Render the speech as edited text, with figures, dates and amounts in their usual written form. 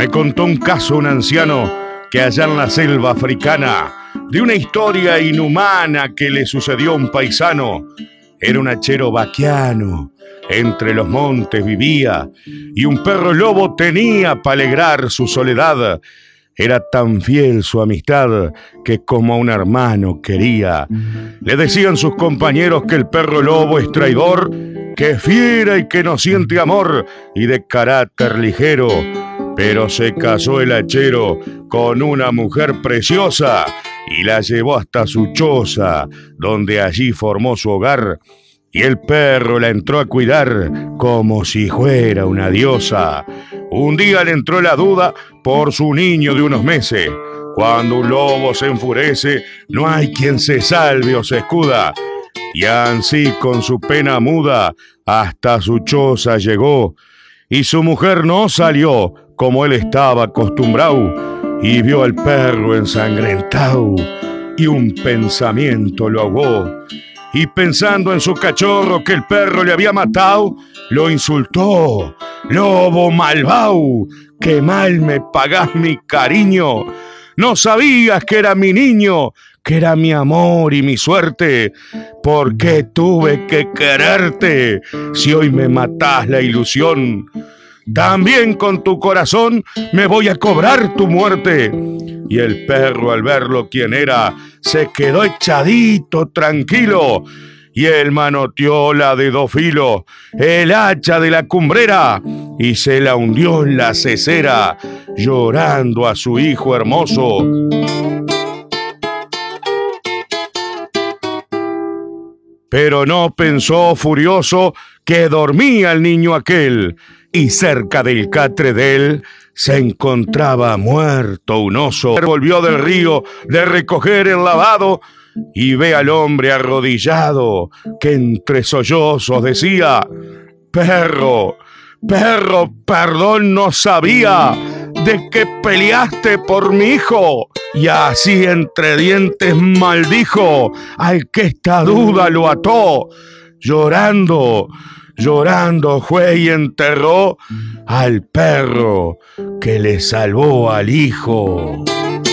Me contó un caso un anciano que allá en la selva africana, de una historia inhumana que le sucedió a un paisano. Era un hachero vaquiano, entre los montes vivía, y un perro lobo tenía para alegrar su soledad. Era tan fiel su amistad que como a un hermano quería. Le decían sus compañeros que el perro lobo es traidor, que es fiera y que no siente amor y de carácter ligero. Pero se casó el hachero con una mujer preciosa y la llevó hasta su choza, donde allí formó su hogar. Y el perro la entró a cuidar como si fuera una diosa. Un día le entró la duda por su niño de unos meses. Cuando un lobo se enfurece, no hay quien se salve o se escuda. Y ansí con su pena muda hasta su choza llegó. Y su mujer no salió como él estaba acostumbrado. Y vio al perro ensangrentado y un pensamiento lo ahogó. Y pensando en su cachorro que el perro le había matado, lo insultó: lobo malvado, qué mal me pagás mi cariño. No sabías que era mi niño, que era mi amor y mi suerte. ¿Por qué tuve que quererte si hoy me matás la ilusión? También con tu corazón me voy a cobrar tu muerte. Y el perro, al verlo quién era, se quedó echadito tranquilo. Y él manoteó la de dos filos, el hacha de la cumbrera, y se la hundió en la cesera, llorando a su hijo hermoso. Pero no pensó furioso que dormía el niño aquel, y cerca del catre de él se encontraba muerto un oso. Volvió del río de recoger el lavado y ve al hombre arrodillado que entre sollozos decía: perro, perro, perdón, no sabía de que peleaste por mi hijo. Y así entre dientes maldijo al que esta duda lo ató. Llorando, llorando fue y enterró al perro que le salvó al hijo.